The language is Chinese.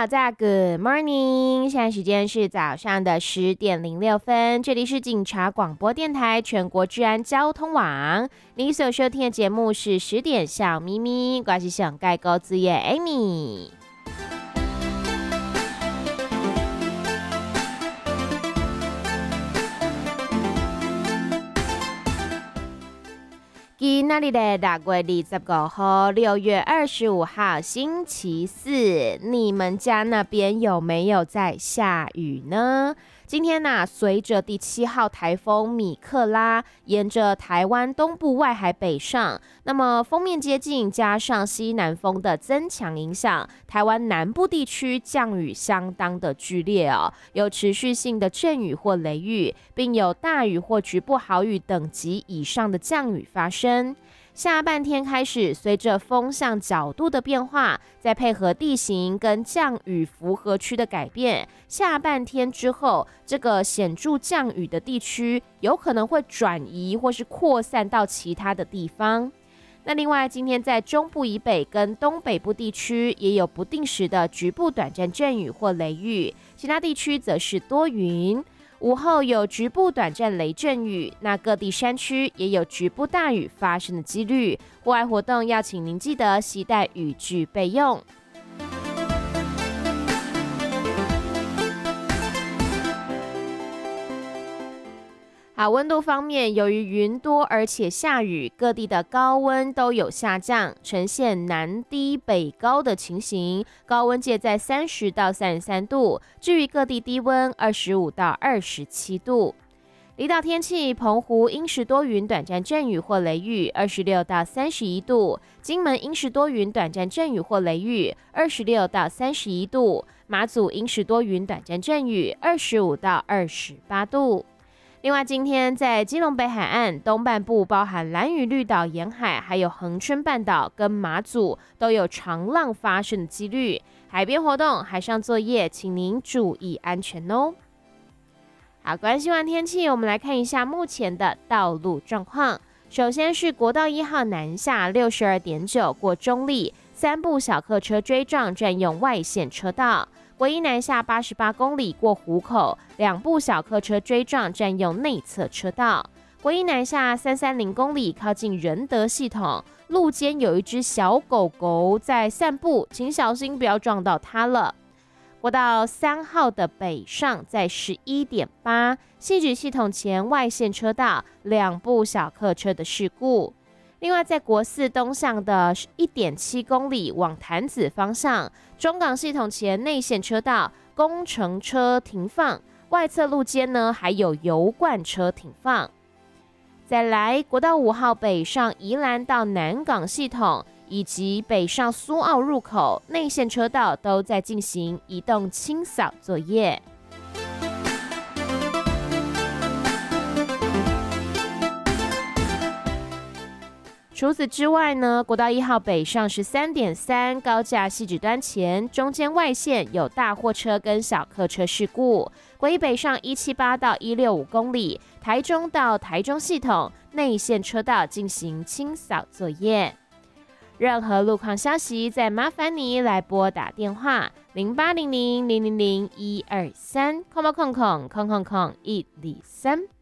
大家 Good morning， 现在时间是早上的10:06，这里是警察广播电台全国治安交通网。你所收听的节目是10点小咪咪，我是上盖高资业 Amy。今天的6月25号，6月25号，星期四，你们家那边有没有在下雨呢？今天随着第7号台风米克拉沿着台湾东部外海北上，那么锋面接近，加上西南风的增强影响，台湾南部地区降雨相当的剧烈哦，有持续性的阵雨或雷雨，并有大雨或局部豪雨等级以上的降雨发生。下半天开始，随着风向角度的变化，再配合地形跟降雨符合区的改变，下半天之后，这个显著降雨的地区有可能会转移或是扩散到其他的地方。那另外，今天在中部以北跟东北部地区也有不定时的局部短暂阵雨或雷雨，其他地区则是多云。午后有局部短暂雷阵雨，那各地山区也有局部大雨发生的几率。户外活动要请您记得携带雨具备用。好，温度方面，由于云多而且下雨，各地的高温都有下降，呈现南低北高的情形，高温介在30到33度，至于各地低温25到27度。离岛天气，澎湖阴时多云，短暂阵雨或雷雨，26到31度；金门阴时多云，短暂阵雨或雷雨，26到31度；马祖阴时多云，短暂阵雨，25到28度。另外，今天在基隆北海岸东半部，包含兰屿绿岛沿海，还有恒春半岛跟马祖，都有长浪发生的几率。海边活动、海上作业，请您注意安全哦。好，关心完天气，我们来看一下目前的道路状况。首先是国道1号南下62.9过中立，3部小客车追撞，占用外线车道。国一南下88公里过湖口，2部小客车追撞，占用内侧车道。国一南下330公里，靠近仁德系统，路肩有一只小狗狗在散步，请小心不要撞到它了。国道3号的北上在11.8，汐止系统前外线车道2部小客车的事故。另外，在国4东向的1.7公里往潭子方向，中港系统前内线车道工程车停放，外侧路肩呢还有油罐车停放。再来，国道5号北上宜兰到南港系统，以及北上苏澳入口内线车道都在进行移动清扫作业。除此之外呢，国道1号北上13.3高架汐止端前中间外线有大货车跟小客车事故。国一北上178到165公里，台中到台中系统内线车道进行清扫作业。任何路况消息，再麻烦你来拨打电话0800000123，空123。